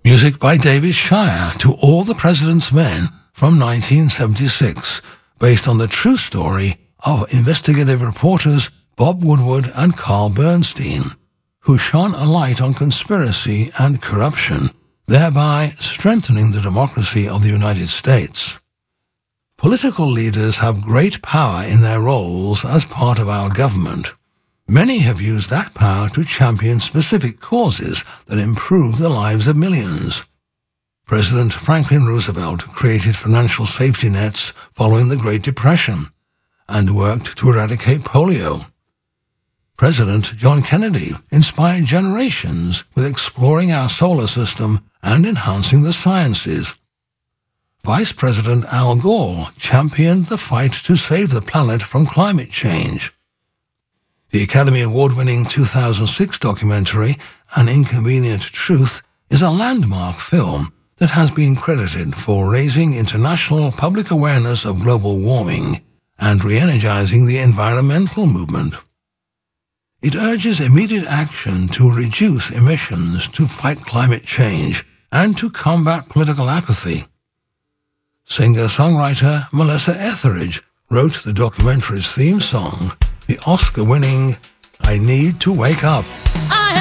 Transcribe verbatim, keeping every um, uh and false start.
Music by David Shire, To All the President's Men, from nineteen seventy-six, based on the true story of investigative reporters Bob Woodward and Carl Bernstein, who shone a light on conspiracy and corruption, thereby strengthening the democracy of the United States. Political leaders have great power in their roles as part of our government. Many have used that power to champion specific causes that improve the lives of millions. President Franklin Roosevelt created financial safety nets following the Great Depression and worked to eradicate polio. President John Kennedy inspired generations with exploring our solar system and enhancing the sciences. Vice President Al Gore championed the fight to save the planet from climate change. The Academy Award-winning two thousand six documentary, An Inconvenient Truth, is a landmark film that has been credited for raising international public awareness of global warming and re-energizing the environmental movement. It urges immediate action to reduce emissions, to fight climate change, and to combat political apathy. Singer-songwriter Melissa Etheridge wrote the documentary's theme song, the Oscar-winning I Need to Wake Up.